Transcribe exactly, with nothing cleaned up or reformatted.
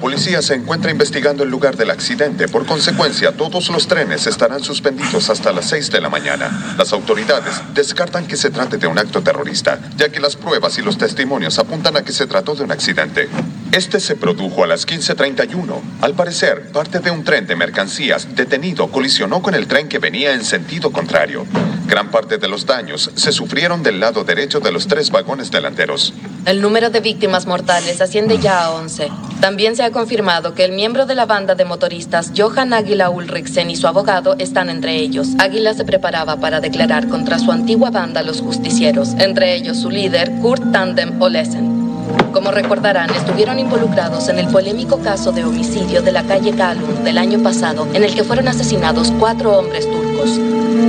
policía se encuentra investigando el lugar del accidente. Por consecuencia, todos los trenes estarán suspendidos hasta las seis de la mañana. Las autoridades descartan que se trate de un acto terrorista, ya que las pruebas y los testimonios apuntan a que se trató de un accidente. Este se produjo a las quince treinta y uno. Al parecer, parte de un tren de mercancías detenido colisionó con el tren que venía en sentido contrario. Gran parte de los daños se sufrieron del lado derecho de los tres vagones delanteros. El número de víctimas mortales asciende ya a once. También se ha confirmado que el miembro de la banda de motoristas, Johan Águila Ulriksen, y su abogado están entre ellos. Águila se preparaba para declarar contra su antigua banda, los Justicieros, entre ellos su líder, Kurt Tandem Olesen. Como recordarán, estuvieron involucrados en el polémico caso de homicidio de la calle Kalun del año pasado, en el que fueron asesinados cuatro hombres turcos.